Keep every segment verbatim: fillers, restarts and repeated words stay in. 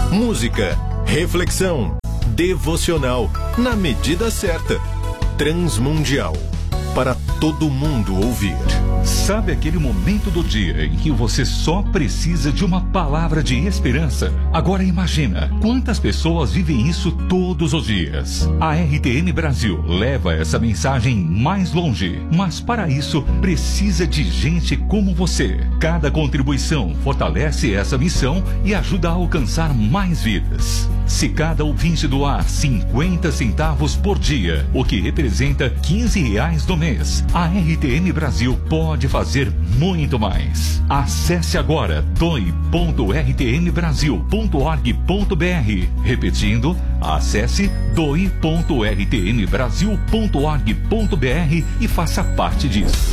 Música, reflexão, devocional, na medida certa. Transmundial, para todo mundo ouvir. Sabe aquele momento do dia em que você só precisa de uma palavra de esperança? Agora imagina quantas pessoas vivem isso todos os dias. A R T M Brasil leva essa mensagem mais longe, mas para isso precisa de gente como você. Cada contribuição fortalece essa missão e ajuda a alcançar mais vidas. Se cada ouvinte doar cinquenta centavos por dia, o que representa quinze reais no mês, a R T M Brasil pode fazer muito mais. Acesse agora doe ponto r t m brasil ponto org ponto b r. Repetindo, acesse doe ponto r t m brasil ponto org ponto b r e faça parte disso.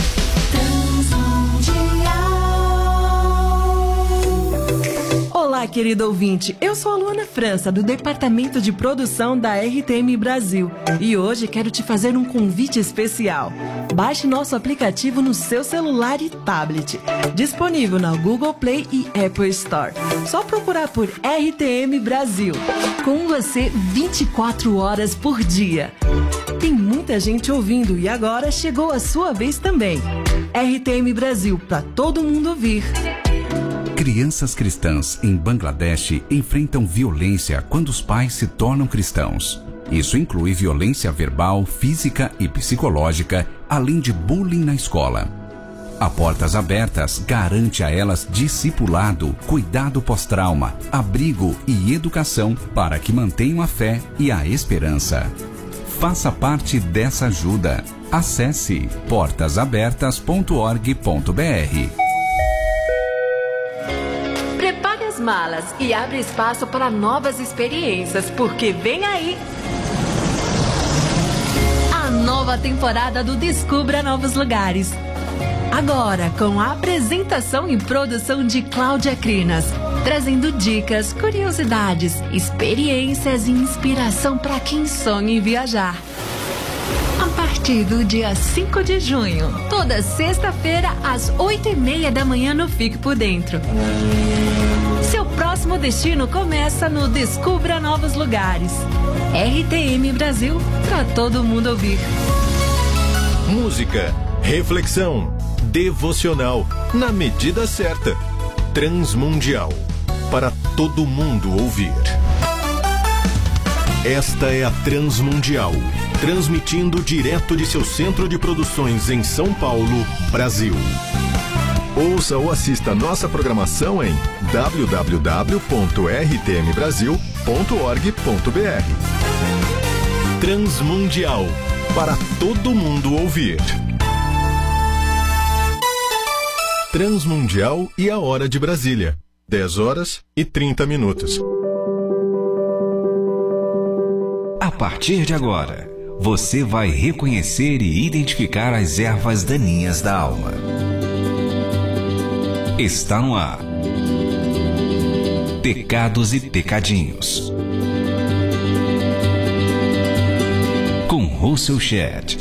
Olá, querido ouvinte. Eu sou a Luana França, do Departamento de Produção da R T M Brasil. E hoje quero te fazer um convite especial. Baixe nosso aplicativo no seu celular e tablet. Disponível na Google Play e Apple Store. Só procurar por R T M Brasil. Com você vinte e quatro horas por dia. Tem muita gente ouvindo e agora chegou a sua vez também. R T M Brasil, para todo mundo ouvir. Crianças cristãs em Bangladesh enfrentam violência quando os pais se tornam cristãos. Isso inclui violência verbal, física e psicológica, além de bullying na escola. A Portas Abertas garante a elas discipulado, cuidado pós-trauma, abrigo e educação para que mantenham a fé e a esperança. Faça parte dessa ajuda. Acesse portas abertas ponto org ponto b r. Malas e abre espaço para novas experiências, porque vem aí a nova temporada do Descubra Novos Lugares. Agora com a apresentação e produção de Cláudia Crinas, trazendo dicas, curiosidades, experiências e inspiração para quem sonha em viajar. A partir do dia cinco de junho, toda sexta-feira às oito e meia da manhã no Fique por Dentro. Seu próximo destino começa no Descubra Novos Lugares. R T M Brasil, para todo mundo ouvir. Música, reflexão, devocional, na medida certa. Transmundial, para todo mundo ouvir. Esta é a Transmundial, transmitindo direto de seu centro de produções em São Paulo, Brasil. Ouça ou assista nossa programação em w w w ponto r t m brasil ponto org ponto b r. Transmundial, para todo mundo ouvir. Transmundial e a hora de Brasília, dez horas e trinta minutos. A partir de agora, você vai reconhecer e identificar as ervas daninhas da alma. Está no ar. Pecados e Pecadinhos. Com Russell Shedd.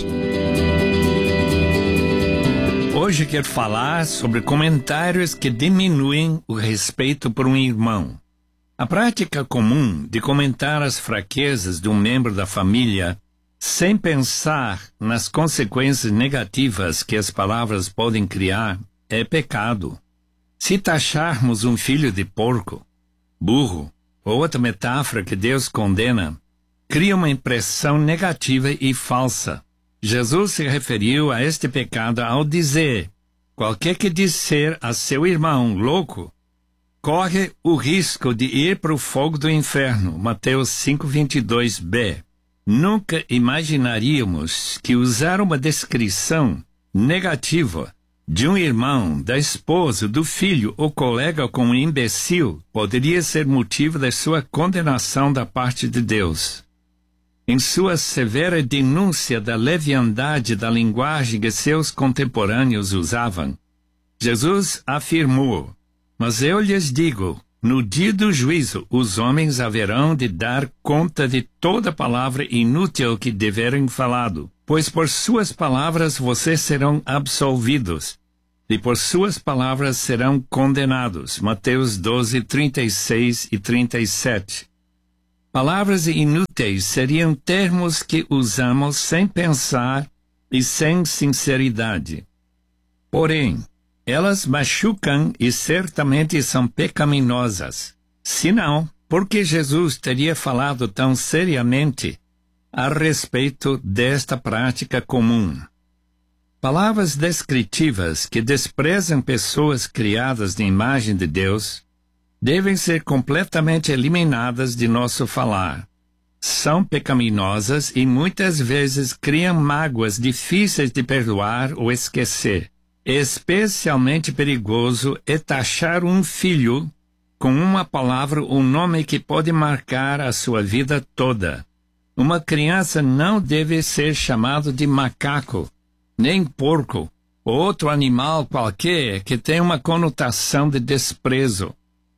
Hoje quero falar sobre comentários que diminuem o respeito por um irmão. A prática comum de comentar as fraquezas de um membro da família sem pensar nas consequências negativas que as palavras podem criar é pecado. Se taxarmos um filho de porco, burro ou outra metáfora que Deus condena, cria uma impressão negativa e falsa. Jesus se referiu a este pecado ao dizer: qualquer que disser a seu irmão louco, corre o risco de ir para o fogo do inferno. Mateus cinco, vinte e dois b. Nunca imaginaríamos que usar uma descrição negativa de um irmão, da esposa, do filho ou colega como um imbecil poderia ser motivo da sua condenação da parte de Deus. Em sua severa denúncia da leviandade da linguagem que seus contemporâneos usavam, Jesus afirmou: mas eu lhes digo, no dia do juízo, os homens haverão de dar conta de toda palavra inútil que tiverem falado, pois por suas palavras vocês serão absolvidos, e por suas palavras serão condenados. Mateus doze, trinta e seis e trinta e sete. Palavras inúteis seriam termos que usamos sem pensar e sem sinceridade. Porém, elas machucam e certamente são pecaminosas. Se não, por que Jesus teria falado tão seriamente a respeito desta prática comum? Palavras descritivas que desprezam pessoas criadas na imagem de Deus devem ser completamente eliminadas de nosso falar. São pecaminosas e muitas vezes criam mágoas difíceis de perdoar ou esquecer. Especialmente perigoso é taxar um filho com uma palavra ou um nome que pode marcar a sua vida toda. Uma criança não deve ser chamado de macaco, nem porco, ou outro animal qualquer que tenha uma conotação de desprezo.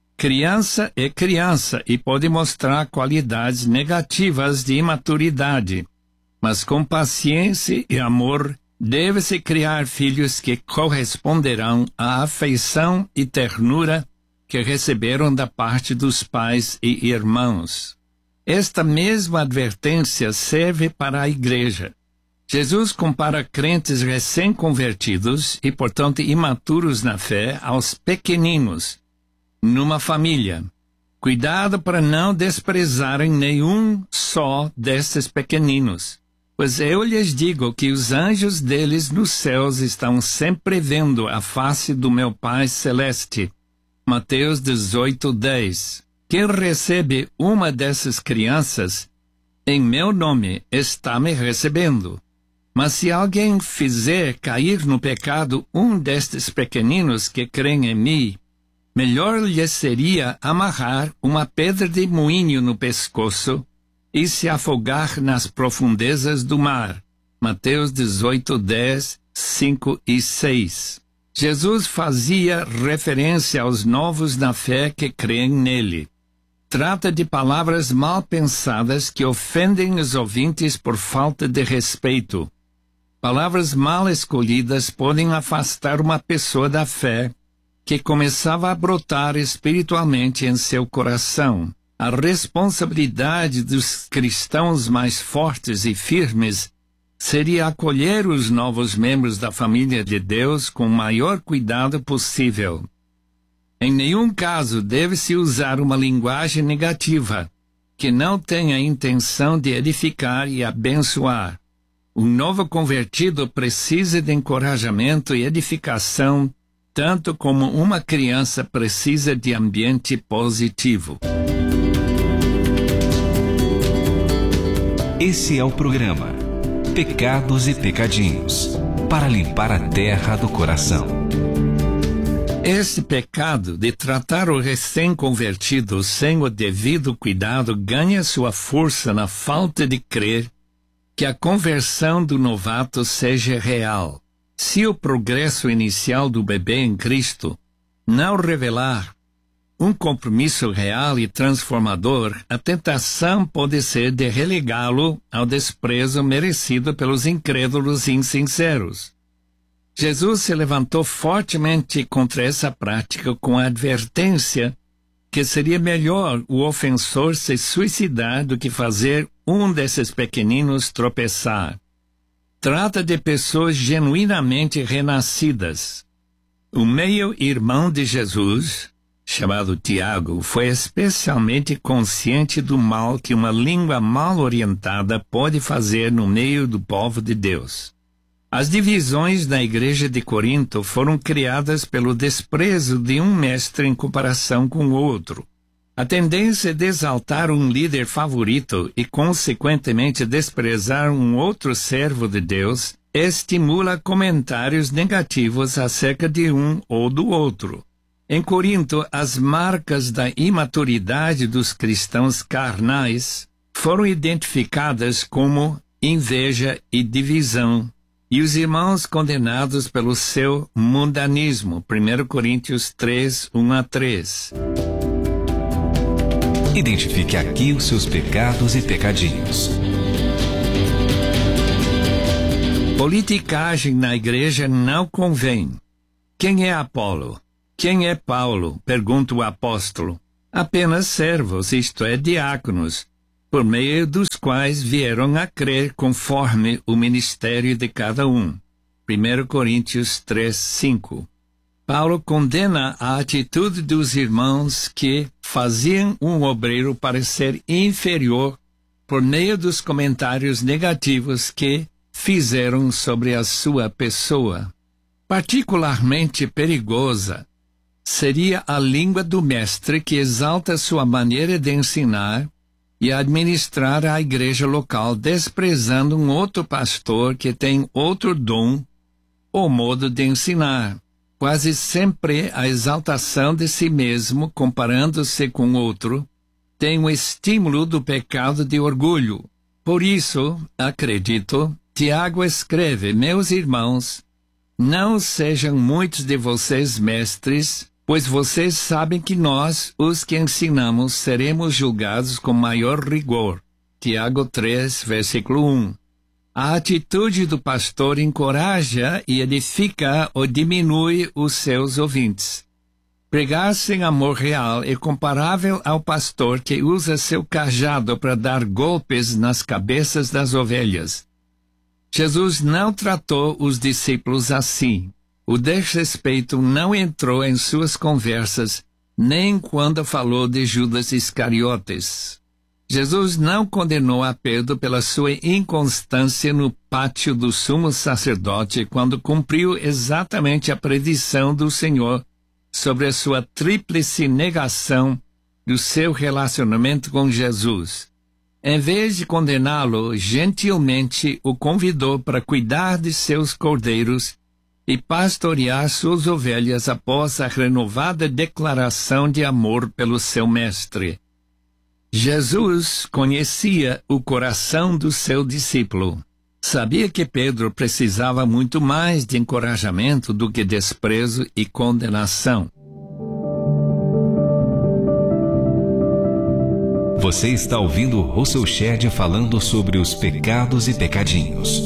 Criança é criança e pode mostrar qualidades negativas de imaturidade, mas com paciência e amor deve-se criar filhos que corresponderão à afeição e ternura que receberam da parte dos pais e irmãos. Esta mesma advertência serve para a igreja. Jesus compara crentes recém-convertidos e, portanto, imaturos na fé aos pequeninos numa família. Cuidado para não desprezarem nenhum só destes pequeninos, pois eu lhes digo que os anjos deles nos céus estão sempre vendo a face do meu Pai Celeste. Mateus dezoito, dez. Quem recebe uma dessas crianças, em meu nome, está me recebendo. Mas se alguém fizer cair no pecado um destes pequeninos que creem em mim, melhor lhe seria amarrar uma pedra de moinho no pescoço e se afogar nas profundezas do mar. Mateus dezoito, dez, cinco e seis. Jesus fazia referência aos novos na fé que creem nele. Trata de palavras mal pensadas que ofendem os ouvintes por falta de respeito. Palavras mal escolhidas podem afastar uma pessoa da fé que começava a brotar espiritualmente em seu coração. A responsabilidade dos cristãos mais fortes e firmes seria acolher os novos membros da família de Deus com o maior cuidado possível. Em nenhum caso deve-se usar uma linguagem negativa que não tenha a intenção de edificar e abençoar. Um novo convertido precisa de encorajamento e edificação, tanto como uma criança precisa de ambiente positivo. Esse é o programa Pecados e Pecadinhos, para limpar a terra do coração. Esse pecado de tratar o recém-convertido sem o devido cuidado ganha sua força na falta de crer que a conversão do novato seja real. Se o progresso inicial do bebê em Cristo não revelar um compromisso real e transformador, a tentação pode ser de relegá-lo ao desprezo merecido pelos incrédulos e insinceros. Jesus se levantou fortemente contra essa prática com a advertência que seria melhor o ofensor se suicidar do que fazer um desses pequeninos tropeçar. Trata de pessoas genuinamente renascidas. O meio-irmão de Jesus, chamado Tiago, foi especialmente consciente do mal que uma língua mal orientada pode fazer no meio do povo de Deus. As divisões na igreja de Corinto foram criadas pelo desprezo de um mestre em comparação com o outro. A tendência de exaltar um líder favorito e, consequentemente, desprezar um outro servo de Deus estimula comentários negativos acerca de um ou do outro. Em Corinto, as marcas da imaturidade dos cristãos carnais foram identificadas como inveja e divisão, e os irmãos condenados pelo seu mundanismo. primeira Coríntios três, um a três. Identifique aqui os seus pecados e pecadinhos. Politicagem na igreja não convém. Quem é Apolo? Quem é Paulo? Pergunta o apóstolo. Apenas servos, isto é, diáconos, por meio dos quais vieram a crer conforme o ministério de cada um. primeira Coríntios três, cinco. Paulo condena a atitude dos irmãos que faziam um obreiro parecer inferior por meio dos comentários negativos que fizeram sobre a sua pessoa. Particularmente perigosa seria a língua do mestre que exalta sua maneira de ensinar e administrar a igreja local, desprezando um outro pastor que tem outro dom ou modo de ensinar. Quase sempre a exaltação de si mesmo, comparando-se com outro, tem o estímulo do pecado de orgulho. Por isso, acredito, Tiago escreve: meus irmãos, não sejam muitos de vocês mestres, pois vocês sabem que nós, os que ensinamos, seremos julgados com maior rigor. Tiago três, versículo um. A atitude do pastor encoraja e edifica ou diminui os seus ouvintes. Pregar sem amor real é comparável ao pastor que usa seu cajado para dar golpes nas cabeças das ovelhas. Jesus não tratou os discípulos assim. O desrespeito não entrou em suas conversas, nem quando falou de Judas Iscariotes. Jesus não condenou a Pedro pela sua inconstância no pátio do sumo sacerdote quando cumpriu exatamente a predição do Senhor sobre a sua tríplice negação do seu relacionamento com Jesus. Em vez de condená-lo, gentilmente o convidou para cuidar de seus cordeiros e pastorear suas ovelhas após a renovada declaração de amor pelo seu mestre. Jesus conhecia o coração do seu discípulo. Sabia que Pedro precisava muito mais de encorajamento do que desprezo e condenação. Você está ouvindo Russell Shedd falando sobre os pecados e pecadinhos.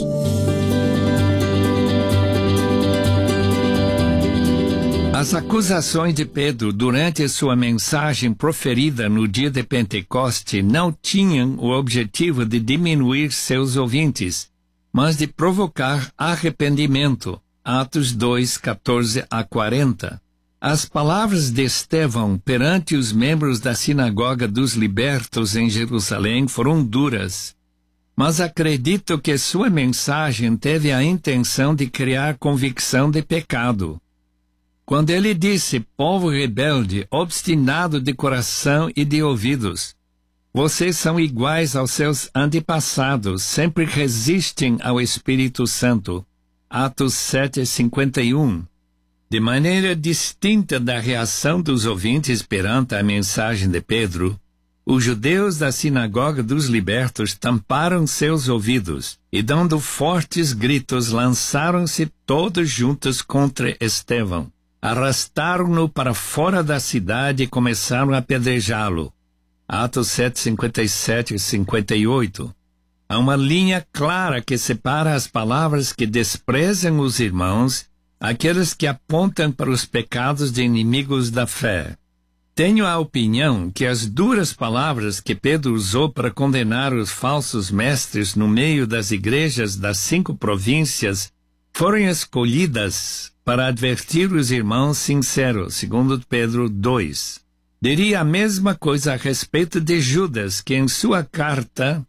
As acusações de Pedro durante sua mensagem proferida no dia de Pentecoste não tinham o objetivo de diminuir seus ouvintes, mas de provocar arrependimento. Atos dois, catorze a quarenta. As palavras de Estevão perante os membros da Sinagoga dos Libertos em Jerusalém foram duras, mas acredito que sua mensagem teve a intenção de criar convicção de pecado. Quando ele disse, povo rebelde, obstinado de coração e de ouvidos, vocês são iguais aos seus antepassados, sempre resistem ao Espírito Santo. Atos sete, cinquenta e um. De maneira distinta da reação dos ouvintes perante a mensagem de Pedro, os judeus da Sinagoga dos Libertos tamparam seus ouvidos e, dando fortes gritos, lançaram-se todos juntos contra Estevão. Arrastaram-no para fora da cidade e começaram a apedrejá-lo. Atos sete, cinquenta e sete e cinquenta e oito. Há uma linha clara que separa as palavras que desprezam os irmãos, aqueles que apontam para os pecados de inimigos da fé. Tenho a opinião que as duras palavras que Pedro usou para condenar os falsos mestres no meio das igrejas das cinco províncias foram escolhidas para advertir os irmãos sinceros, segundo Pedro dois. Diria a mesma coisa a respeito de Judas, que em sua carta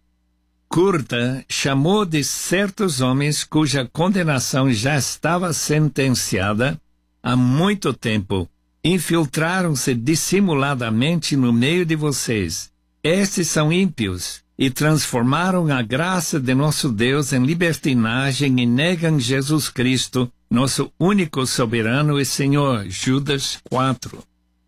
curta chamou de certos homens cuja condenação já estava sentenciada há muito tempo. Infiltraram-se dissimuladamente no meio de vocês. Estes são ímpios e transformaram a graça de nosso Deus em libertinagem e negam Jesus Cristo, nosso único soberano e Senhor. Judas quatro.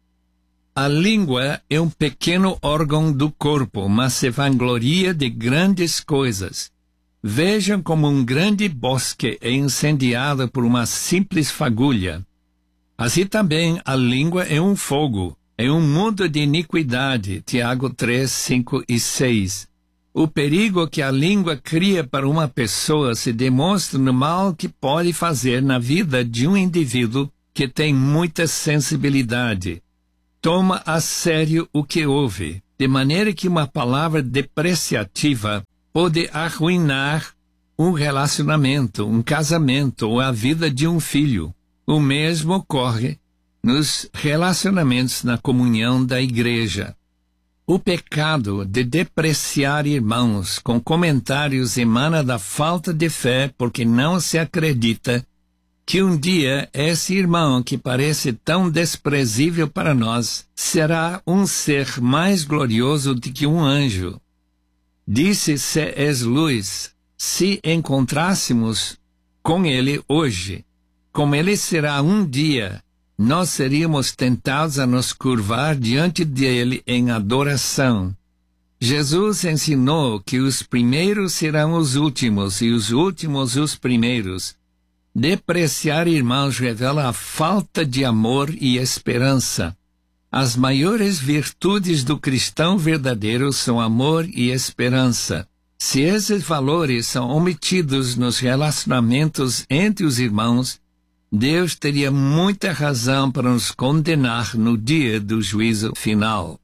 A língua é um pequeno órgão do corpo, mas se vangloria de grandes coisas. Vejam como um grande bosque é incendiado por uma simples fagulha. Assim também a língua é um fogo, é um mundo de iniquidade. Tiago três, cinco e seis. O perigo que a língua cria para uma pessoa se demonstra no mal que pode fazer na vida de um indivíduo que tem muita sensibilidade. Toma a sério o que ouve, de maneira que uma palavra depreciativa pode arruinar um relacionamento, um casamento ou a vida de um filho. O mesmo ocorre nos relacionamentos na comunhão da igreja. O pecado de depreciar irmãos com comentários emana da falta de fé, porque não se acredita que um dia esse irmão que parece tão desprezível para nós será um ser mais glorioso do que um anjo. Disse C S Lewis, se encontrássemos com ele hoje, como ele será um dia, nós seríamos tentados a nos curvar diante dele em adoração. Jesus ensinou que os primeiros serão os últimos e os últimos os primeiros. Depreciar irmãos revela a falta de amor e esperança. As maiores virtudes do cristão verdadeiro são amor e esperança. Se esses valores são omitidos nos relacionamentos entre os irmãos, Deus teria muita razão para nos condenar no dia do juízo final.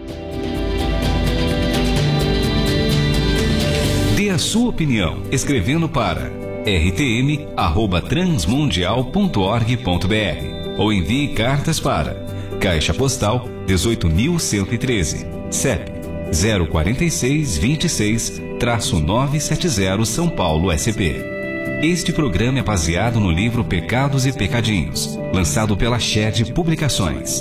Dê a sua opinião escrevendo para r t m arroba transmundial ponto org ponto b r ou envie cartas para Caixa Postal dezoito mil cento e treze, C E P zero quatro seis, vinte e seis, nove sete zero, São Paulo, S P. Este programa é baseado no livro Pecados e Pecadinhos, lançado pela Shed Publicações.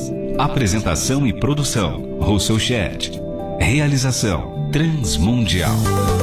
Apresentação e produção, Russell Shed. Realização, Transmundial.